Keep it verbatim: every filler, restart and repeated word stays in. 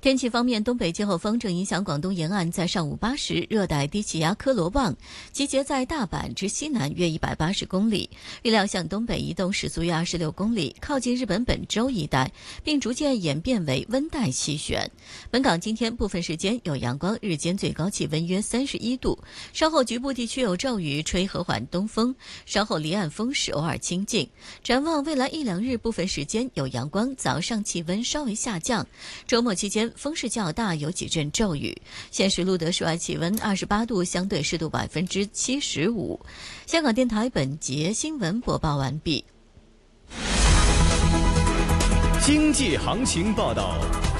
天气方面，东北季候风正影响广东沿岸，在上午八时，热带低气压科罗旺集结在大阪之西南约一百八十公里，预料向东北移动，时速约二十六公里，靠近日本本州一带，并逐渐演变为温带气旋。本港今天部分时间有阳光，日间最高气温约三十一度，稍后局部地区有骤雨，吹和缓东风，稍后离岸风势偶尔清劲。展望未来一两日，部分时间有阳光，早上气温稍微下降，周末期间风势较大，有几阵骤雨。现时录得室外气温二十八度，相对湿度百分之七十五。香港电台本节新闻播报完毕。 经济行情报道。